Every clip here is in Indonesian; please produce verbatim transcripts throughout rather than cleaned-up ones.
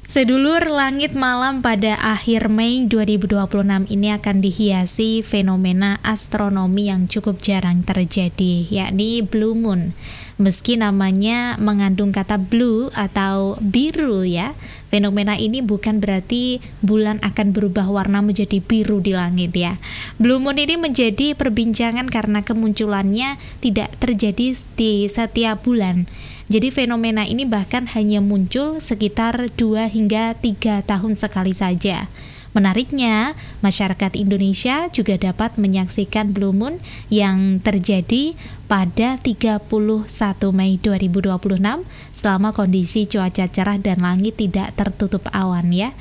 Sedulur, langit malam pada akhir Mei dua ribu dua puluh enam ini akan dihiasi fenomena astronomi yang cukup jarang terjadi, yakni Blue Moon. Meski namanya mengandung kata blue atau biru ya, fenomena ini bukan berarti bulan akan berubah warna menjadi biru di langit ya. Blue Moon ini menjadi perbincangan karena kemunculannya tidak terjadi di setiap bulan. Jadi fenomena ini bahkan hanya muncul sekitar dua hingga tiga tahun sekali saja. Menariknya, masyarakat Indonesia juga dapat menyaksikan Blue Moon yang terjadi pada tiga puluh satu Mei dua ribu dua puluh enam selama kondisi cuaca cerah dan langit tidak tertutup awan ya.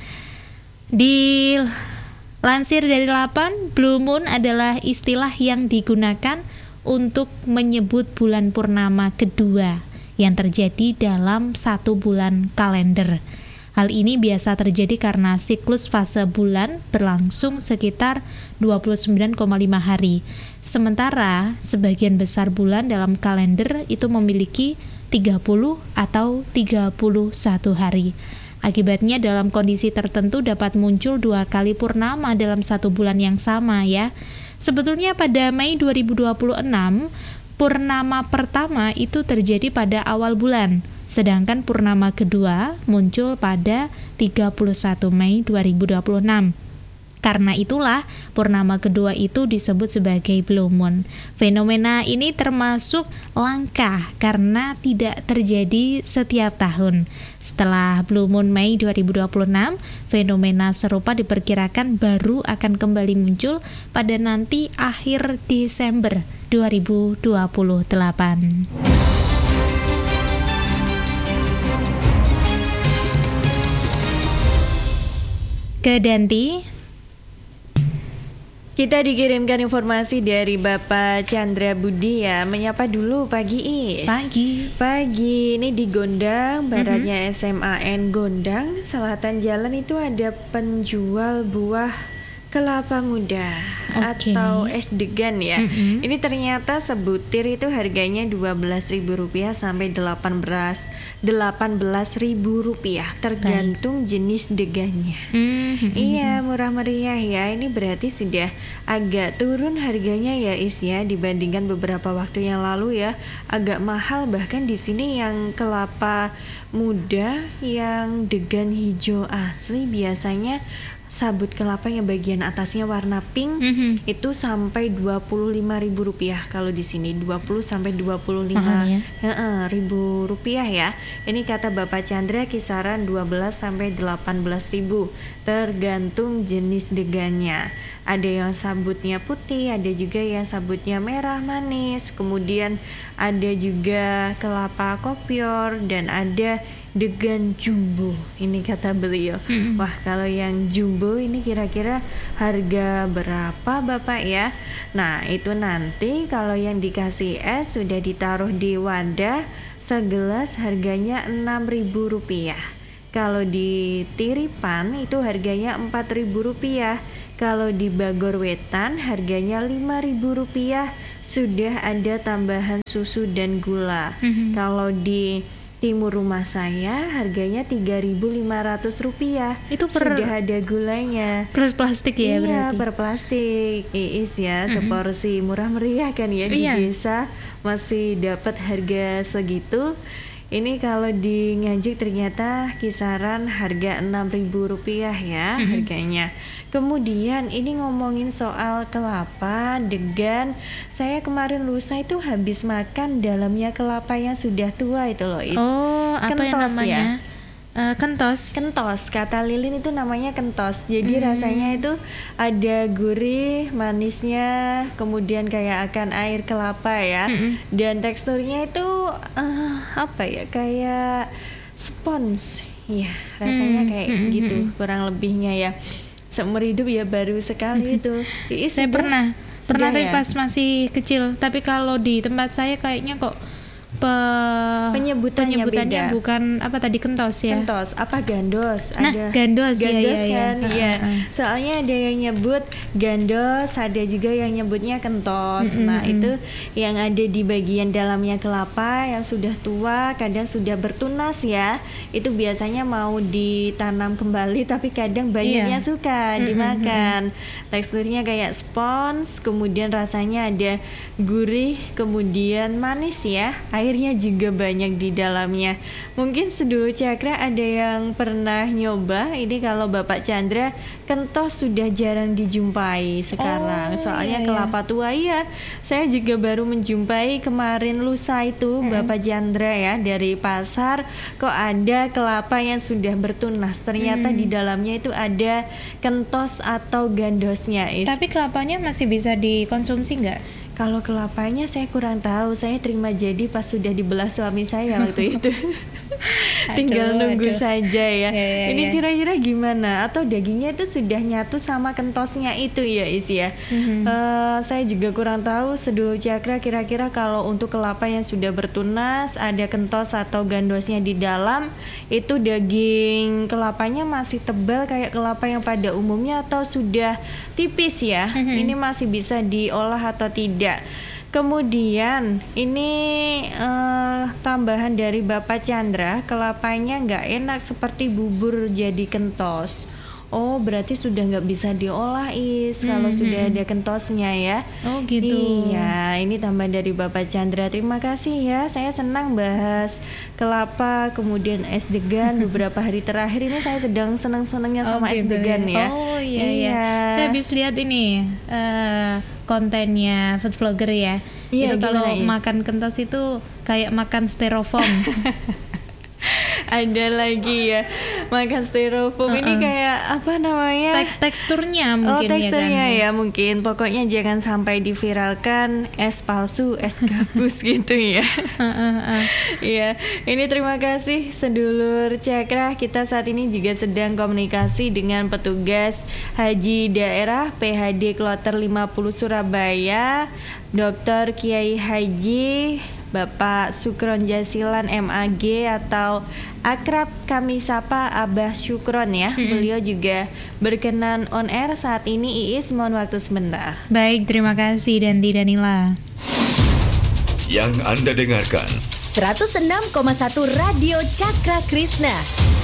Dilansir dari Lapan, Blue Moon adalah istilah yang digunakan untuk menyebut bulan purnama kedua yang terjadi dalam satu bulan kalender. Hal ini biasa terjadi karena siklus fase bulan berlangsung sekitar dua puluh sembilan koma lima hari. Sementara sebagian besar bulan dalam kalender itu memiliki tiga puluh atau tiga puluh satu hari. Akibatnya dalam kondisi tertentu dapat muncul dua kali purnama dalam satu bulan yang sama ya. Sebetulnya pada Mei dua ribu dua puluh enam, purnama pertama itu terjadi pada awal bulan, sedangkan purnama kedua muncul pada tiga puluh satu Mei dua ribu dua puluh enam. Karena itulah purnama kedua itu disebut sebagai Blue Moon. Fenomena ini termasuk langka karena tidak terjadi setiap tahun. Setelah Blue Moon Mei dua ribu dua puluh enam, fenomena serupa diperkirakan baru akan kembali muncul pada nanti akhir Desember dua ribu dua puluh delapan. Ke Danti, kita dikirimkan informasi dari Bapak Chandra Budi ya. Menyapa dulu pagi Is. Pagi. Pagi ini di Gondang, baratnya mm-hmm. S M A N Gondang, selatan jalan itu ada penjual buah kelapa muda okay. atau es degan ya. Mm-hmm. Ini ternyata sebutir itu harganya dua belas ribu rupiah sampai delapan belas ribu rupiah tergantung Baik. jenis degannya. Mm-hmm. Iya, murah meriah ya. Ini berarti sudah agak turun harganya ya Is ya, dibandingkan beberapa waktu yang lalu ya. Agak mahal, bahkan di sini yang kelapa muda yang degan hijau asli biasanya sabut kelapa yang bagian atasnya warna pink mm-hmm. itu sampai dua puluh lima ribu rupiah. Kalau di sini dua puluh sampai dua puluh lima ribu rupiah ya. Ini kata Bapak Chandra kisaran dua belas sampai delapan belas ribu tergantung jenis degannya. Ada yang sabutnya putih, ada juga yang sabutnya merah manis, kemudian ada juga kelapa kopior dan ada degan jumbo. Ini kata beliau. Mm-hmm. Wah, kalau yang jumbo ini kira-kira harga berapa Bapak ya? Nah, itu nanti kalau yang dikasih es sudah ditaruh di wadah, segelas harganya enam ribu rupiah. Kalau di tiripan itu harganya empat ribu rupiah. Kalau di Bagor Wetan harganya lima ribu rupiah, sudah ada tambahan susu dan gula. Mm-hmm. Kalau di timur rumah saya harganya tiga ribu lima ratus rupiah. Itu per, sudah ada gulanya. Per plastik ya iya, berarti? Iya, per plastik. Iis ya, mm-hmm. seporsi murah meriah kan ya di iya. desa masih dapat harga segitu. Ini kalau di Nganjuk ternyata kisaran harga enam ribu rupiah ya mm-hmm. harganya. Kemudian ini ngomongin soal kelapa, degan. Saya kemarin lusa itu habis makan dalamnya kelapa yang sudah tua itu loh Is. Oh, apa kentos yang namanya? Ya? Uh, kentos. Kentos, kata Lilin itu namanya kentos. Jadi hmm. rasanya itu ada gurih, manisnya, kemudian kayak akan air kelapa ya. Hmm. Dan teksturnya itu uh, apa ya? Kayak spons. Ya, rasanya hmm. kayak hmm. gitu, kurang lebihnya ya. Seumur hidup ya baru sekali itu. Iis saya sudah, pernah, sudah pernah ya? Tapi pas masih kecil. Tapi kalau di tempat saya kayaknya kok pe- penyebutannya, penyebutannya beda. bukan apa tadi kentos ya? Kentos, apa gandos? Nah, ada gandos, ya, gandos ya, ya. kan? Ha, Iya. ha, ha. Soalnya ada yang nyebut gandos, ada juga yang nyebutnya kentos. Mm-mm. Nah, itu yang ada di bagian dalamnya kelapa yang sudah tua, kadang sudah bertunas ya. Itu biasanya mau ditanam kembali, tapi kadang banyak Iya. yang suka Mm-mm. dimakan. Teksturnya kayak spons, kemudian rasanya ada gurih, kemudian manis ya. Airnya juga banyak di dalamnya. Mungkin sedulur Cakra ada yang pernah nyoba. Ini kalau Bapak Chandra, kentos sudah jarang dijumpai sekarang. Oh, Soalnya iya, iya. kelapa tua ya. Saya juga baru menjumpai kemarin lusa itu Mm-mm. Bapak Chandra ya, dari pasar. Kok ada kelapa yang sudah bertunas. Ternyata Mm. di dalamnya itu ada kentos atau gandosnya. Is. Tapi kelapanya masih bisa dikonsumsi nggak? Kalau kelapanya saya kurang tahu. Saya terima jadi pas sudah dibelah suami saya waktu itu. Tinggal Aduh, nunggu aduh. saja ya. Ya, ya, Ini ya. kira-kira gimana? Atau dagingnya itu sudah nyatu sama kentosnya itu ya, Is ya? Mhm. Eh, saya juga kurang tahu sedulur Cakra, kira-kira kalau untuk kelapa yang sudah bertunas, ada kentos atau gandosnya di dalam, itu daging kelapanya masih tebal kayak kelapa yang pada umumnya atau sudah tipis ya? Mhm. Ini masih bisa diolah atau tidak? Kemudian ini eh, tambahan dari Bapak Chandra, kelapanya nggak enak seperti bubur jadi kentos. Oh, berarti sudah nggak bisa diolah, Is, kalau Mhm. sudah ada kentosnya ya. Oh gitu. Iya, ini tambahan dari Bapak Chandra. Terima kasih ya. Saya senang bahas kelapa, kemudian es degan. Beberapa hari terakhir ini saya sedang senang-senangnya Oh, sama es gitu degan ya. Oh iya, iya. Iya. Saya habis lihat ini eh, kontennya food vlogger ya. Iya, Itu kalau gimana, Is? makan kentos itu kayak makan styrofoam. Ada lagi ya, makan styrofoam. Ini Uh-uh. kayak apa namanya? Tek- teksturnya Oh, mungkin teksturnya ya kan. ya mungkin. Pokoknya jangan sampai diviralkan es palsu, es gabus gitu ya. Heeh. Iya, ini terima kasih sedulur Cakra. Kita saat ini juga sedang komunikasi dengan petugas haji daerah P H D Kloter lima puluh Surabaya, Doktor Kiai Haji Bapak Sukron Jasilan M A G atau akrab kami sapa Abah Syukron ya. Mm-mm. Beliau juga berkenan on air saat ini. Iis, mohon waktu sebentar. Baik, terima kasih Danti Danila. Yang Anda dengarkan seratus enam koma satu Radio Cakra Krishna.